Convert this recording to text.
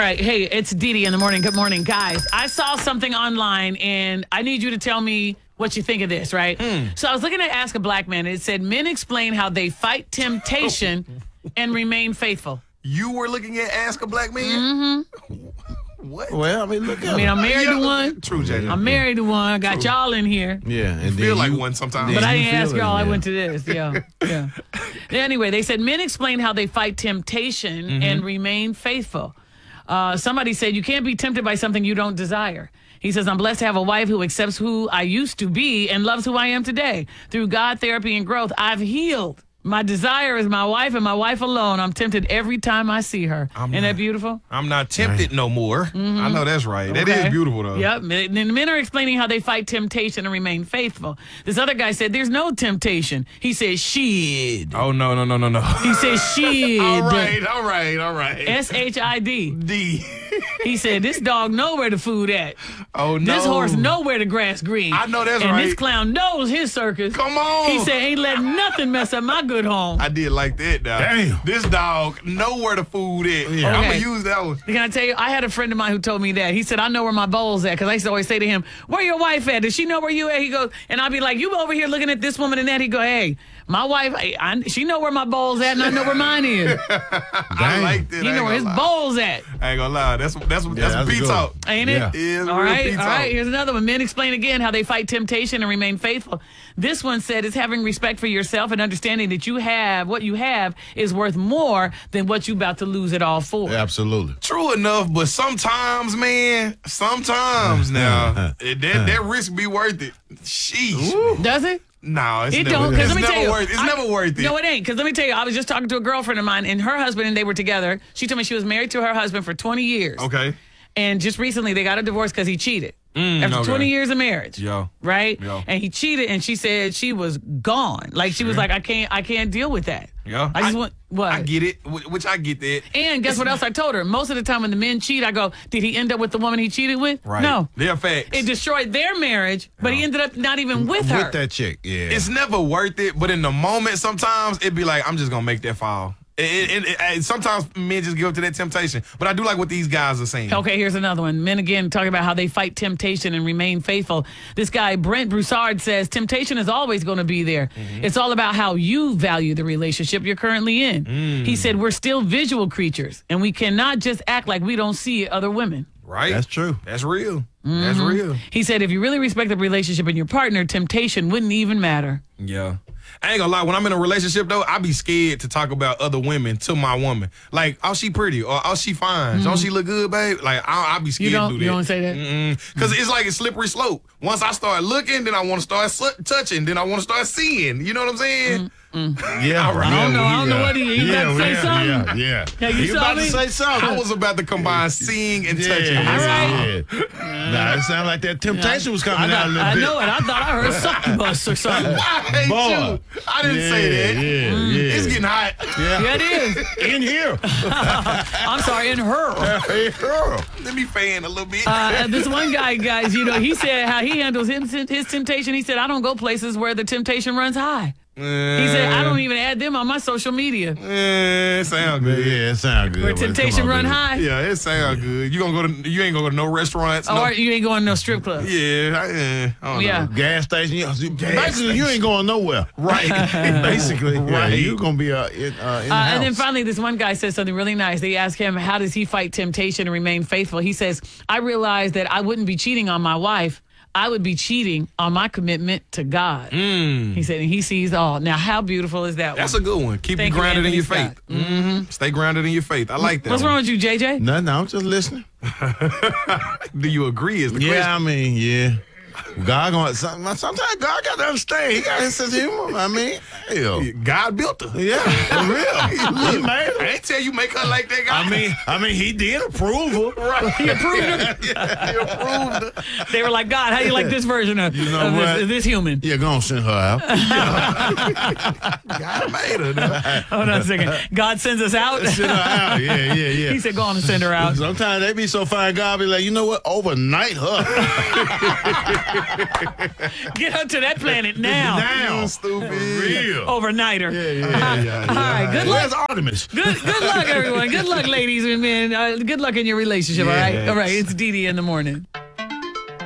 right. Hey, it's Dee Dee in the morning. Good morning, guys. I saw something online, and I need you to tell me what you think of this, right? So I was looking at Ask a Black Man, and it said, men explain how they fight temptation and remain faithful. You were looking at Ask a Black Man? What? Well, I mean, look at I'm married to one. True, JJ. I'm married to one. I got y'all in here. Yeah, and feel like one sometimes. But I didn't feel ask it, y'all. I yeah. went to this. Yeah. Anyway, they said men explain how they fight temptation and remain faithful. Somebody said you can't be tempted by something you don't desire. He says, I'm blessed to have a wife who accepts who I used to be and loves who I am today. Through God, therapy, and growth, I've healed. My desire is my wife and my wife alone. I'm tempted every time I see her. Isn't that beautiful? I'm not tempted no more. I know that's right. That Okay. is beautiful, though. Yep. And men are explaining how they fight temptation and remain faithful. This other guy said, there's no temptation. He said, shit. Oh, no. He said, shit. All right. S-H-I-D. D. He said, this dog know where the food at. Oh, no. This horse know where the grass green. I know that's and right. this clown knows his circus. Come on. He said, ain't letting nothing mess up my good home. I did like that, now. Damn. This dog know where the food is. Yeah. I'm Okay. going to use that one. Can I tell you, I had a friend of mine who told me that. He said, I know where my bowl's at. Because I used to always say to him, where your wife at? Does she know where you at? He goes, and I'd be like, you over here looking at this woman and that. He go, hey, my wife, she know where my bowl's at and I know where mine is. I like that. You know where his bowl's at. I ain't gonna lie. That's that's some a beat good talk. Ain't it? Yeah. It's All real right, beat all talk. right. Here's another one. Men explain again how they fight temptation and remain faithful. This one said it's having respect for yourself and understanding that what you have is worth more than what you about to lose it all for. Absolutely. True enough, but sometimes, man, now, that risk be worth it. Sheesh. Does it? No, it's It never, don't, 'cause it's let me never tell you, worth it. It's never worth it. No, it ain't. Because let me tell you, I was just talking to a girlfriend of mine, and her husband and they were together. She told me she was married to her husband for 20 years. Okay. And just recently, they got a divorce because he cheated. After okay. 20 years of marriage. Yeah. Right? Yeah. And he cheated, and she said she was gone. Like, she was like, I can't deal with that. Yeah. I just want, what? I get it, which I get that. And guess what else I told her? Most of the time when the men cheat, I go, did he end up with the woman he cheated with? Right. No. They're facts. It destroyed their marriage, but he ended up not even with her. With that chick, yeah. It's never worth it, but in the moment, sometimes it'd be like, I'm just gonna make that fall. Sometimes men just give up to that temptation. But I do like what these guys are saying. Okay, here's another one. Men again talking about how they fight temptation and remain faithful. This guy, Brent Broussard, says temptation is always going to be there. It's all about how you value the relationship you're currently in. He said we're still visual creatures, and we cannot just act like we don't see other women. Right? That's true. That's real. That's real. He said if you really respect the relationship and your partner, temptation wouldn't even matter. Yeah. I ain't gonna lie, when I'm in a relationship though, I be scared to talk about other women to my woman. Like, oh, she pretty, or oh, she fine, don't she look good, babe? Like, I be scared to do that. You don't say that? Because it's like a slippery slope. Once I start looking, then I want to start touching, then I want to start seeing. You know what I'm saying? Yeah. I don't know what he about to say something. Yeah. Yeah, you He saw about to me? say something. I was about to combine seeing and touching. Yeah. All right. Yeah. Nah, it sounded like that temptation was coming out a little I bit. know it. I thought I heard succubus or something. I hate Boy. you. I didn't say that. Yeah. It's getting hot. Yeah, it is. In here. I'm sorry, in her. Let me fan a little bit. This one guy, guys, he said how he handles his temptation. He said, I don't go places where the temptation runs high. He said, I don't even add them on my social media. It sound good. Yeah, it sound good. Where Well, temptation come on, run baby. high. Yeah, it sound good. You ain't gonna go to no restaurants. No. Or you ain't going to no strip club. Yeah, I don't Yeah. know. Gas station. Basically, you ain't going nowhere. Right. Basically, yeah, Right. you gonna be in the house. And then finally, this one guy says something really nice. They asked him, how does he fight temptation and remain faithful? He says, I realized that I wouldn't be cheating on my wife. I would be cheating on my commitment to God. He said, and he sees all. Now, how beautiful is that That's one? a good one. Keep Thank you you, grounded in Anthony your faith. Stay grounded in your faith. I like that. What's wrong with you, JJ? Nothing. I'm just listening. Do you agree? Is the Yeah, question? I mean, yeah. God going sometimes God got to understand. He got his sense of humor. I mean, hell. God built her. Yeah, for real. He made her. I ain't tell you make her like that guy. I mean, he did approve her. right. He approved her. He approved her. They were like, God, how do you like this version of, know of what? this human? Yeah, go on, send her out. God made her. Though. Hold on a second. God sends us out. Send her out. Yeah. He said, go on and send her out. Sometimes they be so fine, God be like, you know what? Overnight her. Get her to that planet now. Now. You stupid. Real. Overnighter. Yeah. All right, good luck. Where's Artemis? Good luck, everyone. Good luck, ladies and men. Good luck in your relationship, all right? Yes. All right, it's Dee Dee in the morning.